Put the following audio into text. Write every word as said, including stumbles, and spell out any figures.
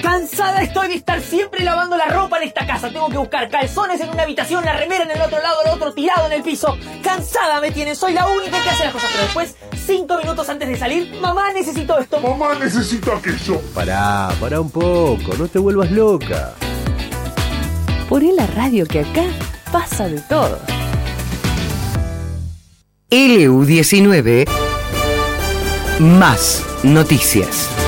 Cansada estoy de estar siempre lavando la ropa en esta casa. Tengo que buscar calzones en una habitación, la remera en el otro lado, el otro tirado en el piso. Cansada me tienen, soy la única que hace las cosas. Pero después, cinco minutos antes de salir, mamá, necesito esto. Mamá, necesito aquello. Pará, pará un poco, no te vuelvas loca. Poné la radio que acá pasa de todo. L U diecinueve Más noticias.